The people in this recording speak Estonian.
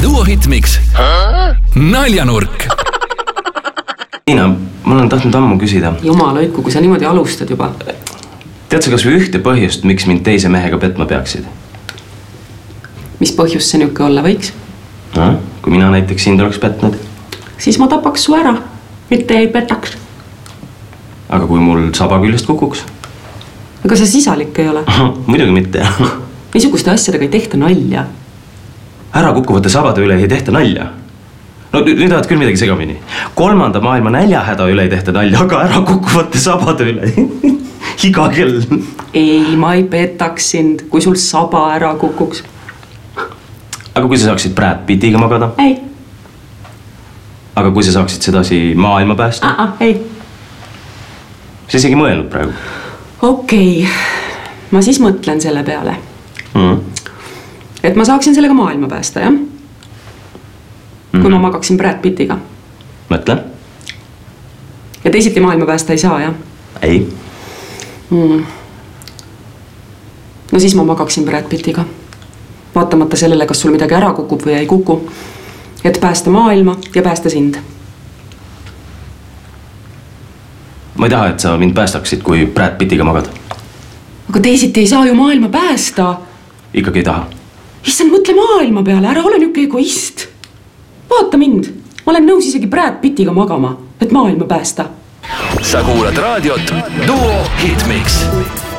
Duo Hitmix Naljanurk. Tiina, ma olen tahtnud ammu küsida. Jumala õiku, kui sa niimoodi alustad juba. Tead sa kas või ühte põhjust, miks mind teise mehega petma peaksid? Mis põhjus see niuke olla võiks? No, kui mina näiteks sind oleks petnud. Siis ma tapaks su ära, mitte ei petaks. Aga kui mul saba küljest kukuks? Aga sa sisalik ei ole? Muidugi mitte. Niisuguste asjadega ei tehta nalja. Ära kukkuvate sabade üle ei tehta nalja. No nüüd oled küll midagi segamini. 3. maailma näljahäda üle ei tehta nalja, aga ära kukkuvate sabade üle. Iga kell. Ei, ma ei petaks sind, kui sul saba ära kukuks. Aga kui sa saaksid Brad Pittiga magada? Ei. Aga kui sa saaksid sedasi maailma päästa? Ei. Sa isegi mõelnud praegu? Okei. Ma siis mõtlen selle peale. Et ma saaksin sellega maailma päästa, jah? Kui ma magaksin Brad Pittiga. Mõtle. Ja teisiti maailma päästa ei saa, jah? Ei. No siis ma magaksin Brad Pittiga. Vaatamata sellele, kas sul midagi ära kukub või ei kuku. Et päästa maailma ja päästa sind. Ma ei taha, et sa mind päästaksid, kui Brad Pittiga magad. Aga teisiti ei saa ju maailma päästa. Ikkagi ei taha. Issand, mõtle maailma peale, ära ole niuke egoist. Vaata mind. Ma olen nõus isegi Brad Pittiga magama, et maailma päästa. Sa kuulad raadiot Duo Hitmix.